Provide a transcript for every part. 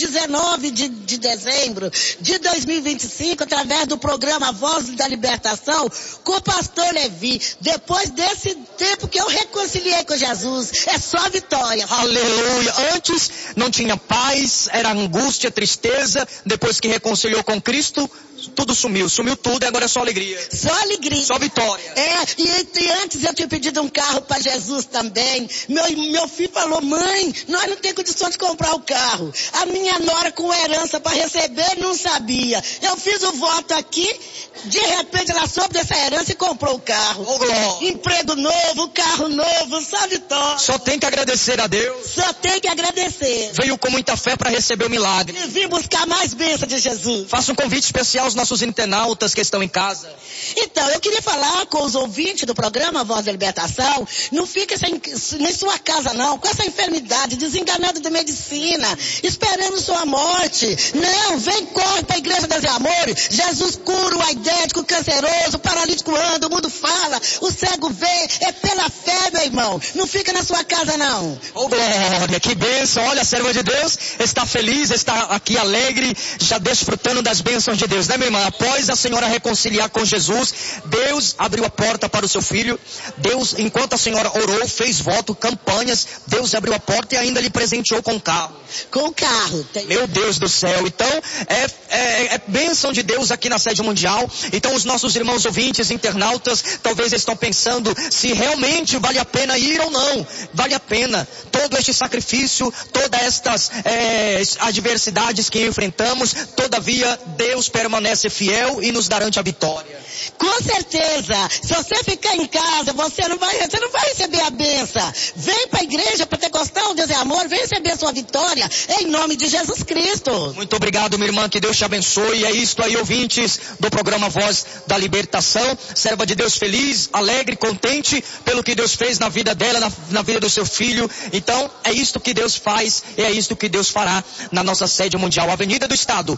19 de dezembro de 2025, através do programa Voz da Libertação, com o pastor Levi. Depois desse tempo que eu reconciliei com Jesus, é só vitória. Aleluia. Antes não tinha paz, era angústia, tristeza. Depois que reconciliou com Cristo, tudo sumiu tudo e agora é só alegria. Só alegria. Só vitória. E antes eu tinha pedido um carro para Jesus também. Meu filho falou: mãe, nós não temos condição de comprar o carro. A minha nora com herança para receber não sabia. Eu fiz o voto aqui, de repente ela soube dessa herança e comprou o carro. Oh, glória. Emprego novo, carro novo, só vitória. Só tem que agradecer a Deus. Só tem que agradecer. Veio com muita fé para receber o milagre. E vim buscar mais bênçãos de Jesus. Faça um convite especial aos nossos internautas que estão em casa. Então, eu queria falar com os ouvintes do programa Voz da Libertação. Não fique em sua casa não, com essa enfermidade, desenganado de medicina, esperando sua morte. Não, vem, corre para a Igreja das Amores. Jesus cura o aidético, o canceroso, o paralítico anda, o mundo fala, o cego vê. É pela fé, meu irmão. Não fica na sua casa não. Oh, glória, que bênção. Olha, a serva de Deus está feliz, está aqui alegre, já desfrutando das bênçãos de Deus, né, minha irmã? Após a senhora reconciliar com Jesus, Deus abriu a porta para o seu filho. Deus, enquanto a senhora orou, fez voto, campanhas, Deus abriu a porta e ainda lhe presenteou com carro. Com carro. Meu Deus do céu. Então, é bênção de Deus aqui na sede mundial. Então, os nossos irmãos ouvintes, internautas, talvez estão pensando se realmente vale a pena ir ou não. Vale a pena. Todo este sacrifício, todas estas adversidades que enfrentamos, todavia, Deus permanece fiel e nos garante a vitória. Com certeza. Se você ficar em casa, você não vai receber a benção. Vem para a igreja pentecostal, Deus é amor, vem receber a sua vitória, em nome de Jesus Cristo. Muito obrigado, minha irmã, que Deus te abençoe. É isto aí, ouvintes do programa Voz da Libertação. Serva de Deus feliz, alegre, contente pelo que Deus fez na vida dela, na vida do seu filho. Então, é isto que Deus faz, é isto que Deus fará na nossa sede mundial. Avenida do Estado,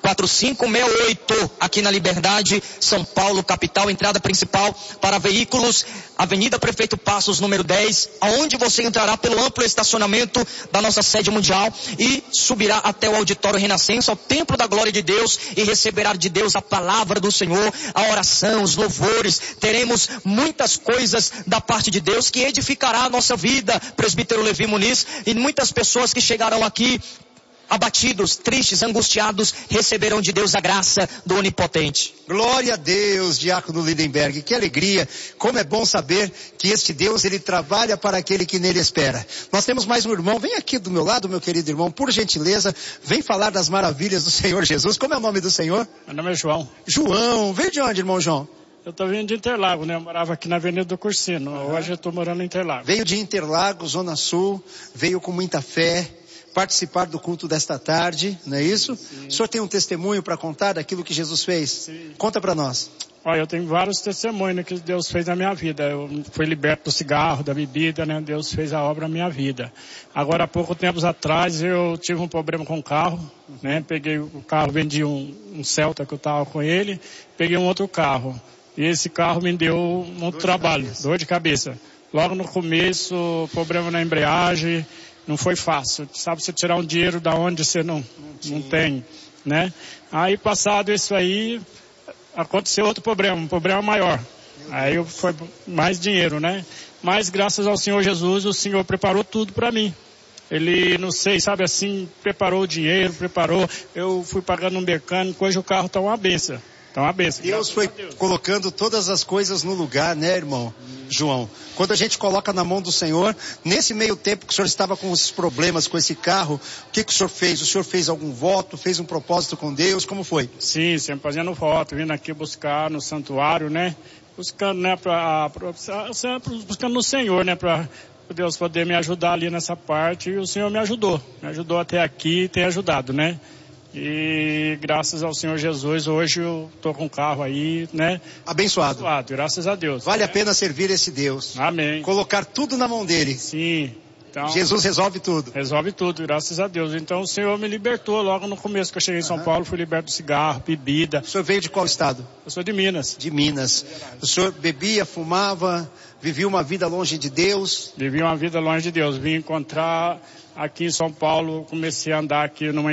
4568, aqui na Liberdade, São Paulo, capital, entrada principal para veículos, Avenida Prefeito Passos, número 10, aonde você entrará pelo amplo estacionamento da nossa sede mundial e subirá até o Auditório Renascença, ao Templo da Glória de Deus, e receberá de Deus a palavra do Senhor, a oração, os louvores. Teremos muitas coisas da parte de Deus que edificará a nossa vida, presbítero Levi Muniz, e muitas pessoas que chegarão aqui abatidos, tristes, angustiados, receberão de Deus a graça do Onipotente. Glória a Deus, diácono Lindenberg, que alegria, como é bom saber que este Deus, ele trabalha para aquele que nele espera. Nós temos mais um irmão, vem aqui do meu lado, meu querido irmão, por gentileza, vem falar das maravilhas do Senhor Jesus. Como é o nome do Senhor? Meu nome é João. João, veio de onde, irmão João? Eu estou vindo de Interlagos, né? Eu morava aqui na Avenida do Cursino, hoje eu estou morando em Interlagos. Veio de Interlagos, Zona Sul, veio com muita fé, participar do culto desta tarde, não é isso? Sim. O senhor tem um testemunho para contar daquilo que Jesus fez? Sim. Conta para nós. Olha, eu tenho vários testemunhos que Deus fez na minha vida. Eu fui liberto do cigarro, da bebida, né? Deus fez a obra na minha vida. Agora, há pouco tempo atrás, eu tive um problema com o carro, né? Peguei o carro, vendi um Celta que eu estava com ele, peguei um outro carro. E esse carro me deu muito trabalho, dor de cabeça. Logo no começo, problema na embreagem. Não foi fácil, sabe, você tirar um dinheiro da onde você não tem, né? Aí, passado isso aí, aconteceu outro problema, um problema maior. Aí foi mais dinheiro, né? Mas graças ao Senhor Jesus, o Senhor preparou tudo para mim. Ele, não sei, sabe assim, preparou o dinheiro, eu fui pagando um mecânico, hoje o carro está uma benção. Então, uma benção. Deus foi colocando todas as coisas no lugar, né, irmão João? Quando a gente coloca na mão do Senhor, nesse meio tempo que o senhor estava com esses problemas com esse carro, o que o senhor fez? O senhor fez algum voto, fez um propósito com Deus? Como foi? Sim, sempre fazendo voto, vindo aqui buscar no santuário, né? Buscando, né, buscando no Senhor, né, para Deus poder me ajudar ali nessa parte, e o Senhor me ajudou até aqui e tem ajudado, né? E graças ao Senhor Jesus, hoje eu estou com o carro aí, né? Abençoado. Graças a Deus. Vale a pena servir esse Deus. Amém. Colocar tudo na mão dele. Sim. Então, Jesus resolve tudo. Resolve tudo, graças a Deus. Então o Senhor me libertou logo no começo que eu cheguei em São Paulo, fui liberto do cigarro, bebida. O senhor veio de qual estado? Eu sou de Minas. De Minas. O senhor bebia, fumava, vivia uma vida longe de Deus? Vivia uma vida longe de Deus. Vim encontrar aqui em São Paulo, comecei a andar aqui numa